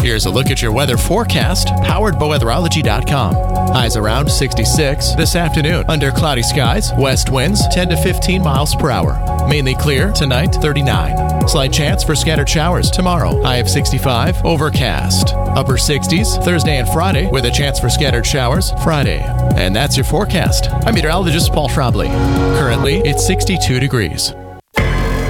Here's a look at your weather forecast, powered by weatherology.com. Highs around 66 this afternoon. Under cloudy skies, west winds 10 to 15 miles per hour. Mainly clear tonight, 39. Slight chance for scattered showers tomorrow. High of 65, overcast. Upper 60s Thursday and Friday with a chance for scattered showers Friday. And that's your forecast. I'm meteorologist Paul Schrabley. Currently, it's 62 degrees.